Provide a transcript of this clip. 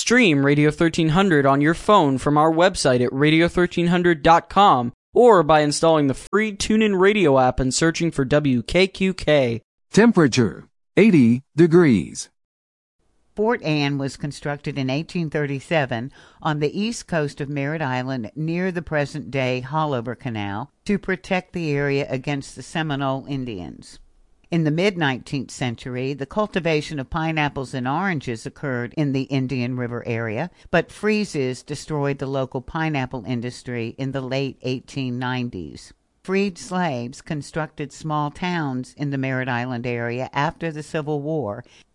Stream Radio 1300 on your phone from our website at radio1300.com or by installing the free TuneIn Radio app and searching for WKQK. Temperature, 80 degrees. Fort Anne was constructed in 1837 on the east coast of Merritt Island near the present-day Haulover Canal to protect the area against the Seminole Indians. In the mid-19th century, the cultivation of pineapples and oranges occurred in the Indian River area, but freezes destroyed the local pineapple industry in the late 1890s. Freed slaves constructed small towns in the Merritt Island area after the Civil War